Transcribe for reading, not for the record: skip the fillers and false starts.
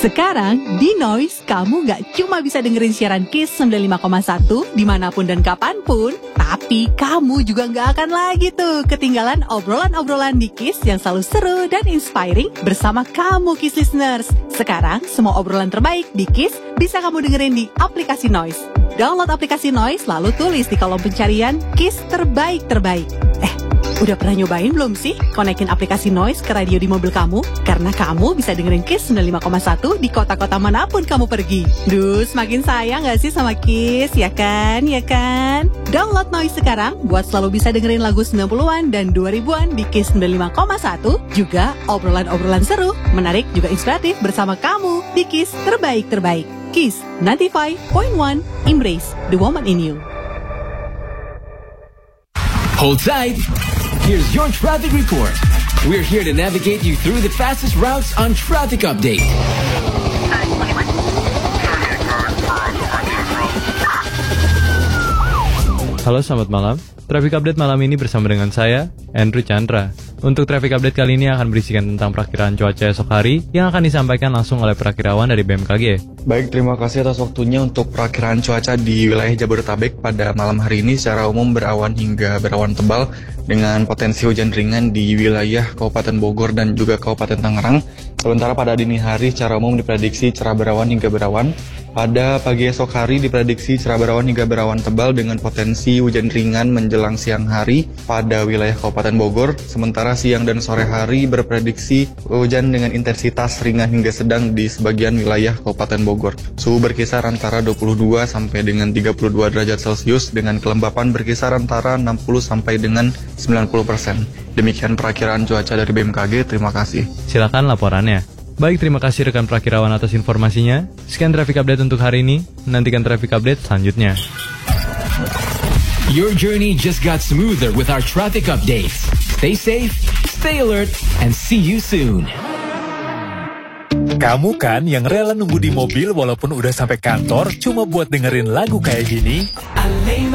Sekarang di Noise, kamu gak cuma bisa dengerin siaran Kiss 95,1 dimanapun dan kapanpun, tapi kamu juga gak akan lagi tuh ketinggalan obrolan-obrolan di Kiss yang selalu seru dan inspiring bersama kamu Kiss listeners. Sekarang semua obrolan terbaik di Kiss bisa kamu dengerin di aplikasi Noise. Download aplikasi Noise lalu tulis di kolom pencarian Kiss terbaik-terbaik. Udah pernah nyobain belum sih konekin aplikasi Noise ke radio di mobil kamu? Karena kamu bisa dengerin Kiss 95,1 di kota-kota manapun kamu pergi. Duh, semakin sayang gak sih sama Kiss, ya kan? Ya kan? Download Noise sekarang buat selalu bisa dengerin lagu 90-an dan 2000-an di Kiss 95,1. Juga obrolan-obrolan seru, menarik juga inspiratif bersama kamu di Kiss terbaik-terbaik. Kiss 95.1, Embrace the woman in you. Hold tight. Here's your traffic report. We're here to navigate you through the fastest routes on Traffic Update. Halo, selamat malam. Traffic Update malam ini bersama dengan saya, Andrew Chandra. Untuk Traffic Update kali ini akan berisikan tentang perakiraan cuaca esok hari yang akan disampaikan langsung oleh perakirawan dari BMKG. Baik, terima kasih atas waktunya untuk perakiraan cuaca di wilayah Jabodetabek pada malam hari ini secara umum berawan hingga berawan tebal dengan potensi hujan ringan di wilayah Kabupaten Bogor dan juga Kabupaten Tangerang. Sementara pada dini hari secara umum diprediksi cerah berawan hingga berawan. Pada pagi esok hari diprediksi cerah berawan hingga berawan tebal dengan potensi hujan ringan menjelang siang hari pada wilayah Kabupaten Bogor. Sementara siang dan sore hari berprediksi hujan dengan intensitas ringan hingga sedang di sebagian wilayah Kabupaten Bogor. Suhu berkisar antara 22 sampai dengan 32 derajat Celcius dengan kelembapan berkisar antara 60 sampai dengan 90%. Demikian perakiraan cuaca dari BMKG, terima kasih. Silakan laporannya. Baik, terima kasih rekan perakirawan atas informasinya. Sekian Traffic Update untuk hari ini. Nantikan Traffic Update selanjutnya. Your journey just got smoother with our traffic updates. Stay safe, stay alert, and see you soon. Kamu kan yang rela nunggu di mobil walaupun udah sampai kantor cuma buat dengerin lagu kayak gini?